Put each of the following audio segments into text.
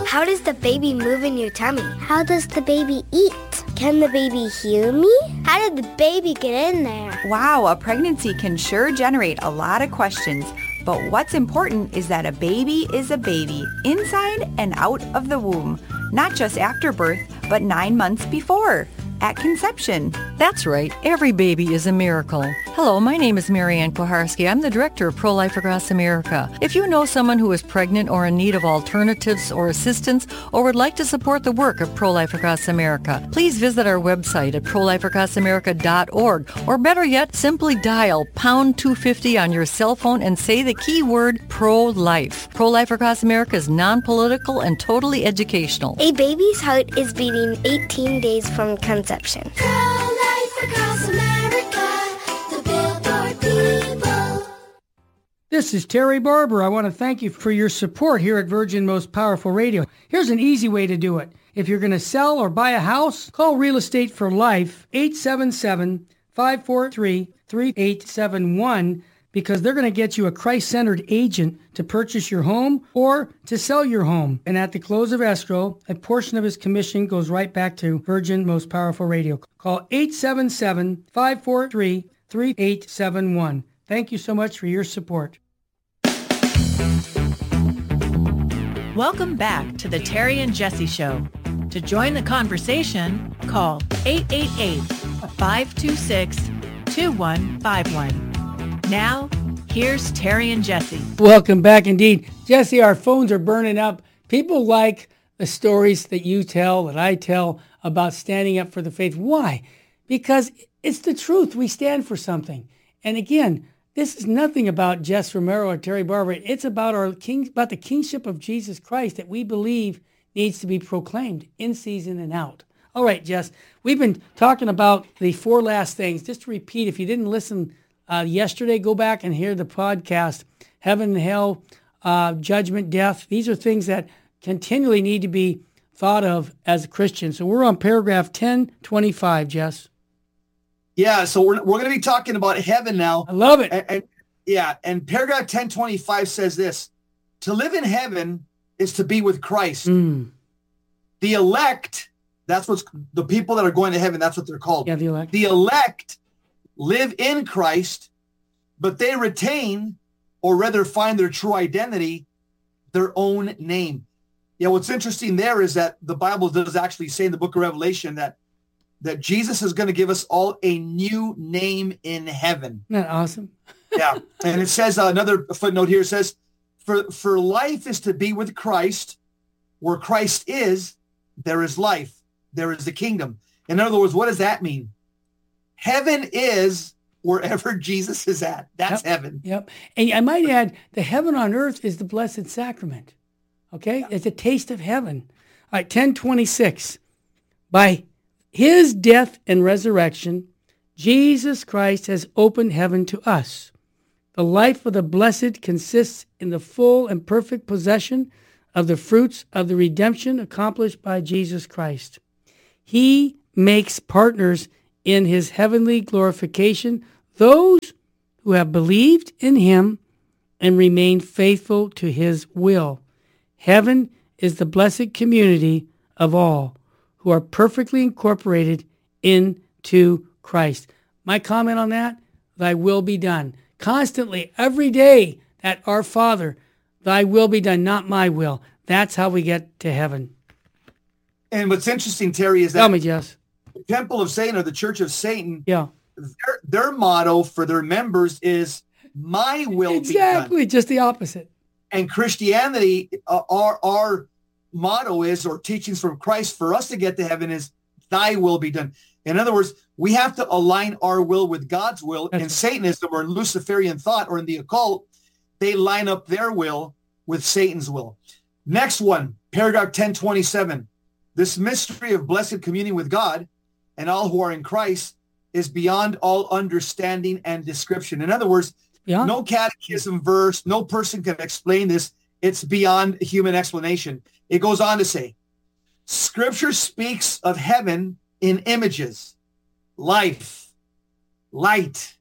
How does the baby move in your tummy? How does the baby eat? Can the baby hear me? How did the baby get in there? Wow, a pregnancy can sure generate a lot of questions. But what's important is that a baby is a baby, inside and out of the womb, not just after birth, but 9 months before, at conception. That's right. Every baby is a miracle. Hello, my name is Marianne Kuharski. I'm the director of Pro-Life Across America. If you know someone who is pregnant or in need of alternatives or assistance or would like to support the work of Pro-Life Across America, please visit our website at prolifeacrossamerica.org, or better yet, simply dial pound 250 on your cell phone and say the keyword pro-life. Pro-Life Across America is non-political and totally educational. A baby's heart is beating 18 days from conception. Pro-Life Across America, the Billboard people. This is Terry Barber. I want to thank you for your support here at Virgin Most Powerful Radio. Here's an easy way to do it. If you're going to sell or buy a house, call Real Estate for Life, 877-543-3871, because they're going to get you a Christ-centered agent to purchase your home or to sell your home. And at the close of escrow, a portion of his commission goes right back to Virgin Most Powerful Radio. Call 877-543-3871. Thank you so much for your support. Welcome back to the Terry and Jesse Show. To join the conversation, call 888-526-2151. Now, here's Terry and Jesse. Welcome back indeed. Jesse, our phones are burning up. People like the stories that you tell, that I tell about standing up for the faith. Why? Because it's the truth. We stand for something. And again, this is nothing about Jess Romero or Terry Barber. It's about about the kingship of Jesus Christ that we believe needs to be proclaimed in season and out. All right, Jess, we've been talking about the 4 last things. Just to repeat, if you didn't listen yesterday, go back and hear the podcast. Heaven and hell, judgment, death. These are things that continually need to be thought of as a Christian. So we're on paragraph 1025, Jess. Yeah, so we're going to be talking about heaven now. I love it. And paragraph 1025 says this: to live in heaven is to be with Christ. The elect, that's what's the people that are going to heaven, that's what they're called. Yeah, the elect. The elect live in Christ, but they retain, or rather find their true identity, their own name. Yeah, what's interesting there is that the Bible does actually say in the book of Revelation that Jesus is going to give us all a new name in heaven. Isn't that awesome? Yeah. And it says, another footnote here says, for life is to be with Christ. Where Christ is, there is life. There is the kingdom. In other words, what does that mean? Heaven is wherever Jesus is at. That's heaven. Yep. And I might add, the heaven on earth is the Blessed Sacrament. Okay? It's a taste of heaven. All right, 1026. By his death and resurrection, Jesus Christ has opened heaven to us. The life of the blessed consists in the full and perfect possession of the fruits of the redemption accomplished by Jesus Christ. He makes partners in his heavenly glorification those who have believed in him and remain faithful to his will. Heaven is the blessed community of all who are perfectly incorporated into Christ. My comment on that, thy will be done. Constantly, every day, that our Father, thy will be done, not my will. That's how we get to heaven. And what's interesting, Terry, is that Tell me, Jess. the Temple of Satan, or the Church of Satan, Yeah. their motto for their members is, my will be done. Exactly, just the opposite. And Christianity, our motto is, or teachings from Christ for us to get to heaven is, thy will be done. In other words, we have to align our will with God's will. In Satanism or in Luciferian thought or in the occult, they line up their will with Satan's will. Next one, paragraph 1027. This mystery of blessed communion with God and all who are in Christ is beyond all understanding and description. In other words, no catechism verse, no person can explain this. It's beyond human explanation. It goes on to say, Scripture speaks of heaven in images, life, light,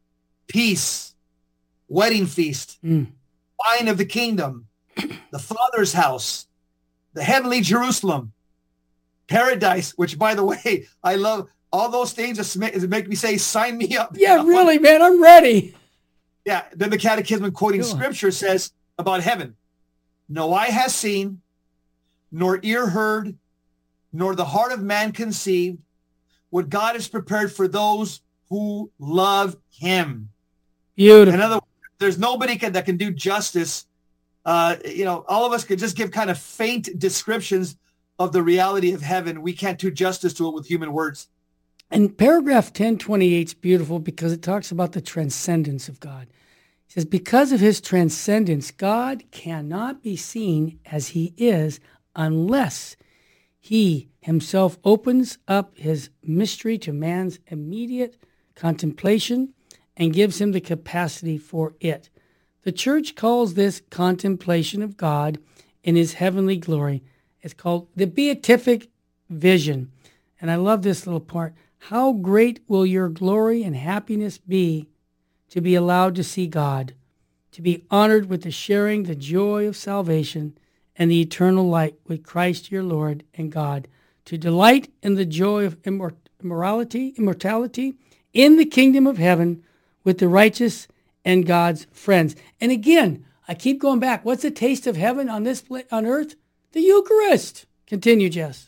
peace, wedding feast, wine of the kingdom, the Father's house, the heavenly Jerusalem, paradise, which, by the way, I love. All those things just make me say, sign me up. Yeah, really, man, I'm ready. Yeah, then the Catechism quoting Cool. Scripture says about heaven, no eye has seen, nor ear heard, nor the heart of man conceived, what God has prepared for those who love him. Beautiful. In other words, there's nobody that can do justice. All of us could just give kind of faint descriptions of the reality of heaven. We can't do justice to it with human words. And paragraph 1028 is beautiful because it talks about the transcendence of God. It says, because of his transcendence, God cannot be seen as he is unless he himself opens up his mystery to man's immediate contemplation and gives him the capacity for it. The church calls this contemplation of God in his heavenly glory. It's called the beatific vision. And I love this little part. How great will your glory and happiness be to be allowed to see God, to be honored with the sharing the joy of salvation and the eternal light with Christ your Lord and God, to delight in the joy of immortality in the kingdom of heaven with the righteous and God's friends. And again, I keep going back. What's the taste of heaven on earth? The Eucharist. Continue, Jess.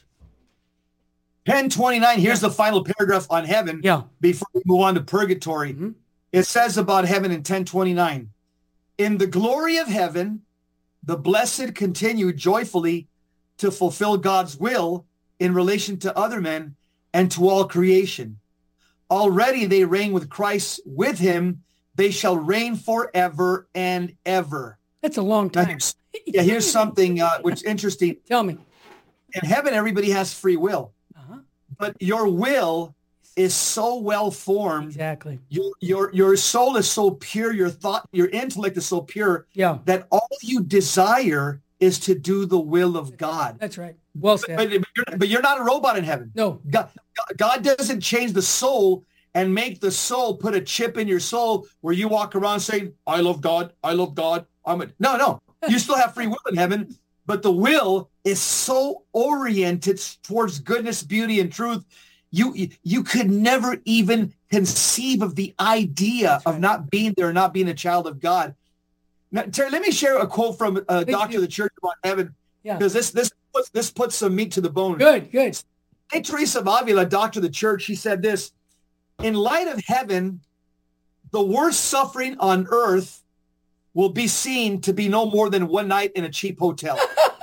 1029, here's the final paragraph on heaven before we move on to purgatory. Mm-hmm. It says about heaven in 1029, in the glory of heaven, the blessed continue joyfully to fulfill God's will in relation to other men and to all creation. Already they reign with Christ. With him, they shall reign forever and ever. That's a long time. Here's something which is interesting. Tell me. In heaven, everybody has free will. But your will is so well formed. Exactly. Your soul is so pure. Your thought, your intellect is so pure that all you desire is to do the will of God. That's right. Well said. But you're not a robot in heaven. No. God doesn't change the soul and make the soul put a chip in your soul where you walk around saying, I love God. I love God. No. You still have free will in heaven. But the will is so oriented towards goodness, beauty, and truth. You could never even conceive of the idea of not being there, not being a child of God. Now, Terry, let me share a quote from a doctor of the church about heaven, because this puts some meat to the bone. Good. Saint Teresa of Avila, doctor of the church, she said this: in light of heaven, the worst suffering on earth will be seen to be no more than one night in a cheap hotel.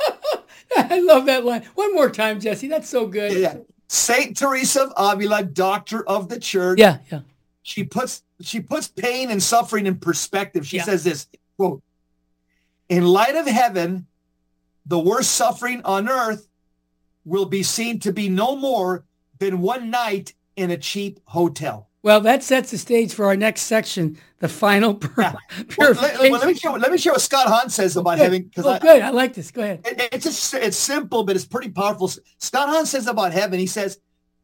I love that line. One more time, Jesse. That's so good. Yeah. Saint Teresa of Avila, doctor of the church. Yeah. She puts pain and suffering in perspective. She says this, quote, in light of heaven, the worst suffering on earth will be seen to be no more than one night in a cheap hotel. Well, that sets the stage for our next section, the final purification. Let me share what Scott Hahn says about heaven. Good. I like this. Go ahead. It's simple, but it's pretty powerful. Scott Hahn says about heaven, he says,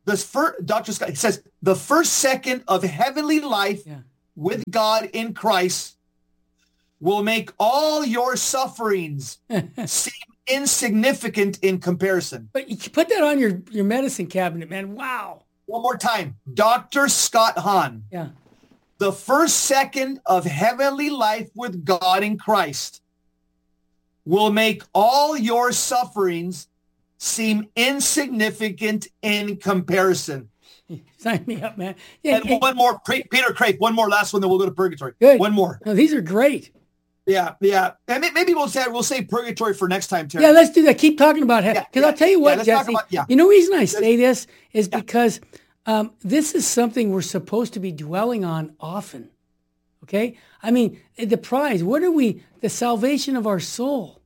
Dr. Scott, he says, the first second of heavenly life with God in Christ will make all your sufferings seem insignificant in comparison. But you put that on your medicine cabinet, man. Wow. One more time. Dr. Scott Hahn. Yeah. The first second of heavenly life with God in Christ will make all your sufferings seem insignificant in comparison. Sign me up, man. Yeah, and one more, Peter Craig, one more last one, then we'll go to purgatory. Good. One more. No, these are great. Yeah. And maybe we'll say purgatory for next time, Terry. Yeah, let's do that. Keep talking about heaven. Because I'll tell you what, Jesse, you know the reason I say this is because this is something we're supposed to be dwelling on often. Okay? I mean, the prize, the salvation of our soul.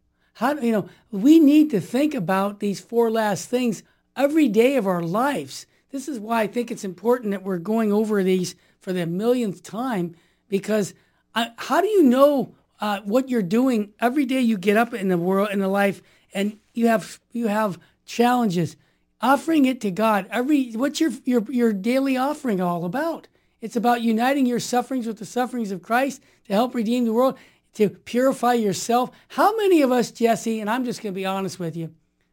We need to think about these four last things every day of our lives. This is why I think it's important that we're going over these for the millionth time, because how do you know what you're doing every day you get up in the world, in the life, and you have challenges, offering it to God. What's your daily offering all about? It's about uniting your sufferings with the sufferings of Christ to help redeem the world, to purify yourself. How many of us, Jesse, and I'm just going to be honest with you,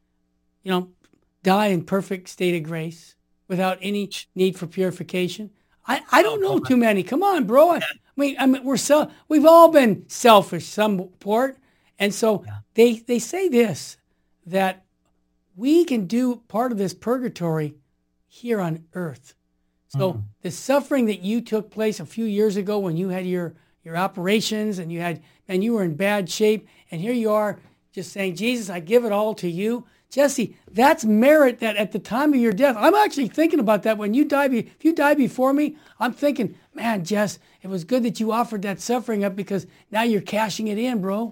die in perfect state of grace without any need for purification? I don't know too many. Come on, bro. I mean, we've all been selfish some part. And so they say this, that we can do part of this purgatory here on earth. So the suffering that you took place a few years ago when you had your operations and you were in bad shape, and here you are just saying, Jesus, I give it all to you. Jesse, that's merit that at the time of your death. I'm actually thinking about that when you die. If you die before me, I'm thinking, man, Jess, it was good that you offered that suffering up because now you're cashing it in, bro.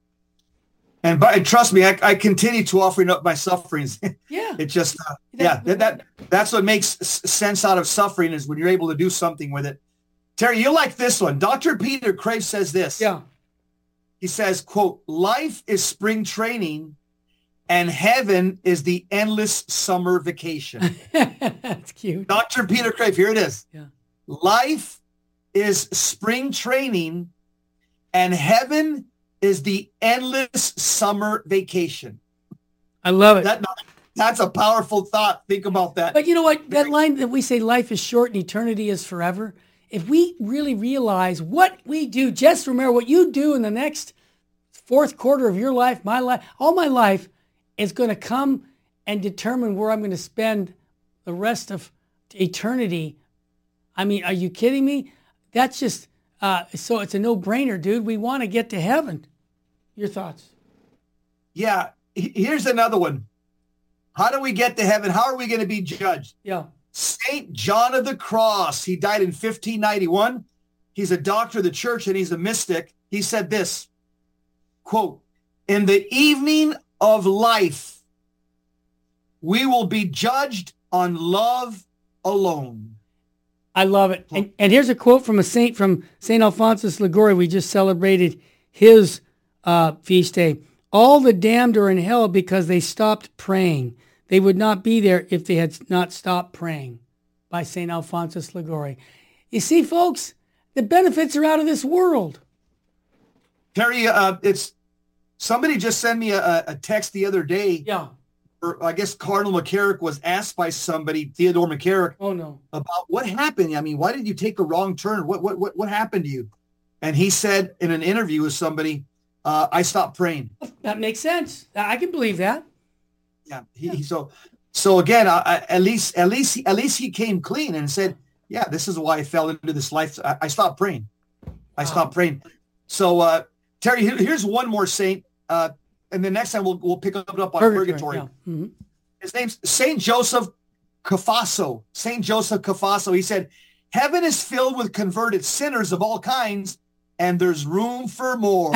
And trust me, I continue to offering up my sufferings. Yeah. It just, that's what makes sense out of suffering, is when you're able to do something with it. Terry, you like this one. Dr. Peter Crave says this. Yeah. He says, quote, life is spring training and heaven is the endless summer vacation. That's cute. Dr. Peter Crave, here it is. Yeah. Life is spring training and heaven is the endless summer vacation. I love it. That's a powerful thought. Think about that. But you know what? That line that we say life is short and eternity is forever. If we really realize what we do, Jess Romero, what you do in the next fourth quarter of your life, my life, all my life, is going to come and determine where I'm going to spend the rest of eternity. I mean, are you kidding me? That's just, so it's a no-brainer, dude. We want to get to heaven. Your thoughts? Yeah. Here's another one. How do we get to heaven? How are we going to be judged? Yeah. St. John of the Cross. He died in 1591. He's a doctor of the church and he's a mystic. He said this, quote, in the evening of life, we will be judged on love alone. I love it. And here's a quote from St. Alphonsus Liguori. We just celebrated his feast day. All the damned are in hell because they stopped praying. They would not be there if they had not stopped praying, by St. Alphonsus Liguori. You see, folks, the benefits are out of this world. Terry, somebody just sent me a text the other day. Yeah. Or I guess Cardinal McCarrick was asked by somebody, Theodore McCarrick, about what happened. I mean, why did you take a wrong turn? What happened to you? And he said in an interview with somebody, I stopped praying. That makes sense. I can believe that. Yeah. So again, at least he came clean and said, yeah, this is why I fell into this life. I stopped praying. I stopped praying. So Terry, here's one more saint. And the next time we'll pick up on purgatory. Yeah. Mm-hmm. His name's Saint Joseph Cafasso. Saint Joseph Cafasso. He said, heaven is filled with converted sinners of all kinds, and there's room for more.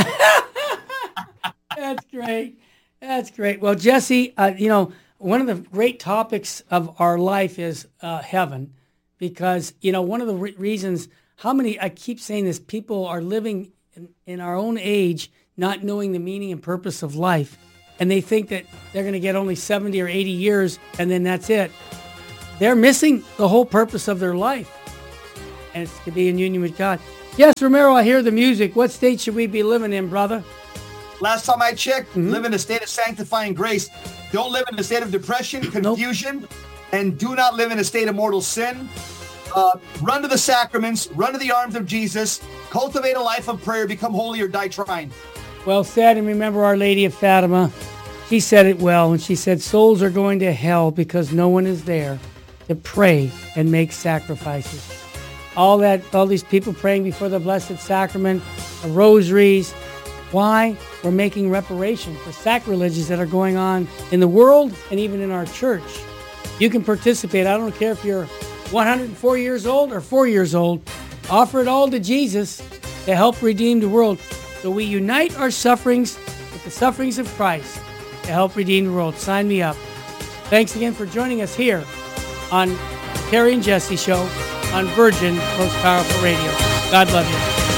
That's great. That's great. Well, Jesse, one of the great topics of our life is heaven, because, one of the reasons, I keep saying this, people are living in our own age not knowing the meaning and purpose of life. And they think that they're going to get only 70 or 80 years and then that's it. They're missing the whole purpose of their life. And it's to be in union with God. Yes, Romero, I hear the music. What state should we be living in, brother? Last time I checked, live in a state of sanctifying grace. Don't live in a state of depression, confusion, and do not live in a state of mortal sin. Run to the sacraments, run to the arms of Jesus, cultivate a life of prayer, become holy or die trying. Well said, and remember Our Lady of Fatima. She said it well, and she said, souls are going to hell because no one is there to pray and make sacrifices. All these people praying before the Blessed Sacrament, the rosaries. Why? We're making reparation for sacrileges that are going on in the world and even in our church. You can participate. I don't care if you're 104 years old or 4 years old. Offer it all to Jesus to help redeem the world. So we unite our sufferings with the sufferings of Christ to help redeem the world. Sign me up. Thanks again for joining us here on Terry and Jesse Show on Virgin Most Powerful Radio. God love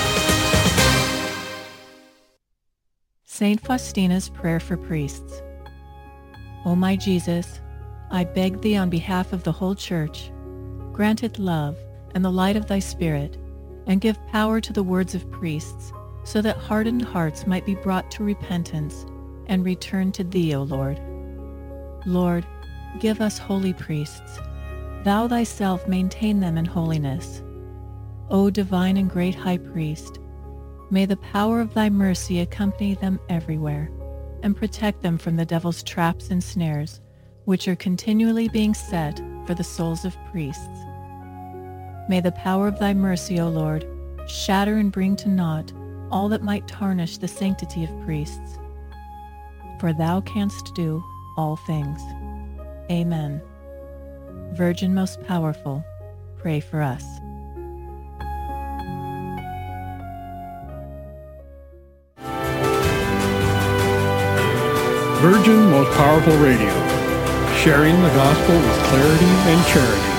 you. Saint Faustina's Prayer for Priests. O my Jesus, I beg thee on behalf of the whole Church, grant it love and the light of thy Spirit, and give power to the words of priests, so that hardened hearts might be brought to repentance and return to thee, O Lord. Lord, give us holy priests. Thou thyself maintain them in holiness. O divine and great high priest, may the power of thy mercy accompany them everywhere and protect them from the devil's traps and snares, which are continually being set for the souls of priests. May the power of thy mercy, O Lord, shatter and bring to naught all that might tarnish the sanctity of priests. For thou canst do all things. Amen. Virgin most powerful, pray for us. Virgin Most Powerful Radio, sharing the gospel with clarity and charity.